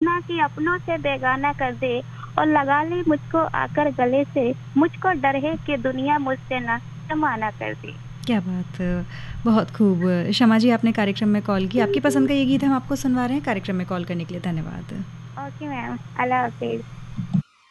इतना कि अपनों से बेगाना कर दे और लगा ले मुझको आकर गले से, मुझको डर है कि दुनिया मुझसे ना समाना कर दे। क्या बात! बहुत खूब। शमा जी, आपने कार्यक्रम में कॉल की। आपकी पसंद का ये गीत हम आपको सुनवा रहे हैं। कार्यक्रम में कॉल करने के लिए धन्यवाद। ओके मैम, अल्लाह हाफ़िज़।